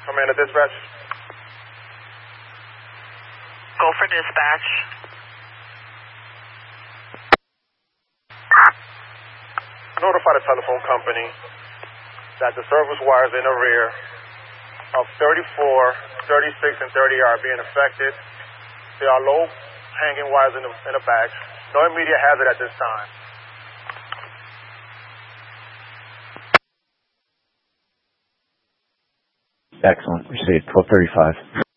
Commander dispatch. Go for dispatch. Notify the telephone company that the service wires in the rear of 34, 36, and 30 are being affected. There are low hanging wires in the back. No immediate hazard at this time. Excellent. Received. 1235.